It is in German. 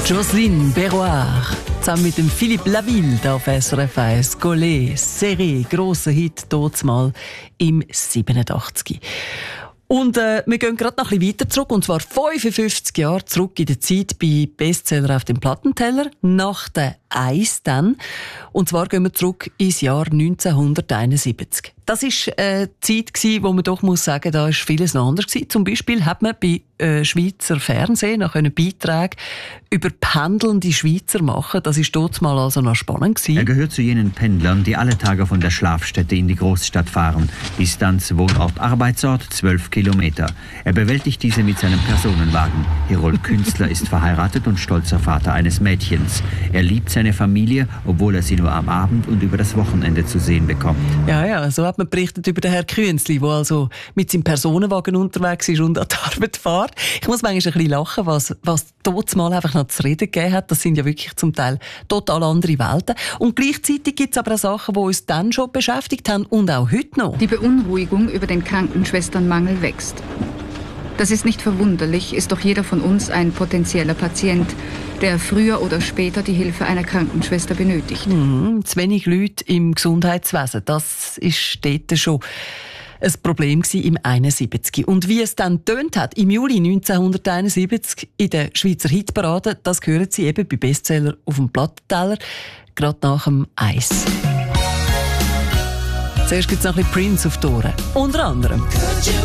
Jocelyne Berroir, zusammen mit dem Philippe Laville auf SRF 1, Collé, Serré, grosser Hit, dort mal im 87. Und wir gehen gerade noch ein bisschen weiter zurück, und zwar 55 Jahre zurück in der Zeit bei Bestseller auf dem Plattenteller, nach der Eis dann. Und zwar gehen wir zurück ins Jahr 1971. Das war eine Zeit, wo man doch muss sagen, da war vieles noch anders gewesen. Zum Beispiel hat man bei Schweizer Fernsehen noch Beiträge über pendelnde Schweizer machen. Das war dort mal also noch spannend gewesen. Er gehört zu jenen Pendlern, die alle Tage von der Schlafstätte in die Großstadt fahren. Distanz Wohnort-Arbeitsort 12 Kilometer. Er bewältigt diese mit seinem Personenwagen. Herold Künstler ist verheiratet und stolzer Vater eines Mädchens. Er liebt seine Familie, obwohl er sie nur am Abend und über das Wochenende zu sehen bekommt. Ja, so hat man berichtet über den Herrn Künzli, der also mit seinem Personenwagen unterwegs ist und an die Arbeit fährt. Ich muss manchmal ein bisschen lachen, was dort mal einfach noch zu reden gegeben hat. Das sind ja wirklich zum Teil total andere Welten. Und gleichzeitig gibt es aber auch Sachen, die uns dann schon beschäftigt haben und auch heute noch. Die Beunruhigung über den Krankenschwesternmangel wächst. Das ist nicht verwunderlich, ist doch jeder von uns ein potenzieller Patient, der früher oder später die Hilfe einer Krankenschwester benötigt. Zu wenig Leute im Gesundheitswesen, das ist dort schon ein Problem im 71. Und wie es dann tönt hat im Juli 1971 in der Schweizer Hitparade, das hören Sie eben bei Bestseller auf dem Plattenteller, gerade nach dem Eis. Zuerst gibt es noch ein bisschen Prince auf die Ohren. Unter anderem.